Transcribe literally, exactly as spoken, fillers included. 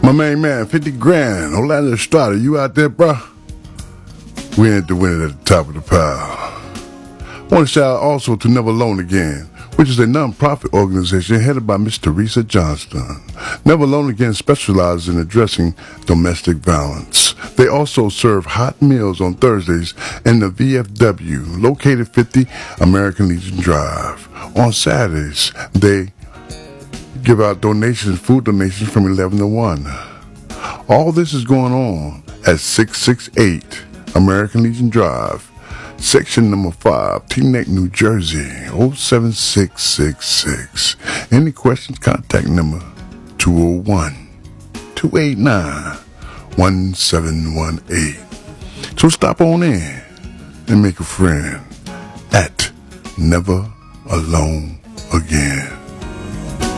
My main man, fifty grand. Orlando Estrada, you out there, bro? We ain't the winner at the top of the pile. I want to shout out also to Never Alone Again, which is a non-profit organization headed by Miss Teresa Johnston. Never Alone Again specializes in addressing domestic violence. They also serve hot meals on Thursdays in the V F W, located fifty American Legion Drive. On Saturdays, they give out donations, food donations from eleven to one. All this is going on at six sixty-eight American Legion Drive, section number five, Teaneck, New Jersey, oh seven six six six. Any questions, contact number two oh one, two eight nine, one seven one eight. So stop on in and make a friend at Never Alone Again.